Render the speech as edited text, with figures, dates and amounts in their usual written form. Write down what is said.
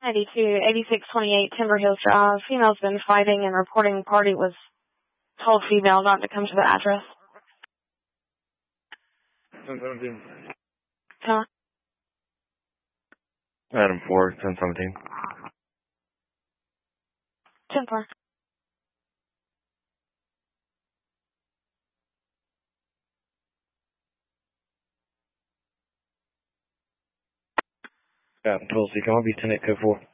8628 Timber Hills Drive. Female's been fighting and reporting party was told female not to come to the address. 1017. Huh? Adam 4, 1017. 10-4. Adam 12, so you come up, be 10-8 code 4.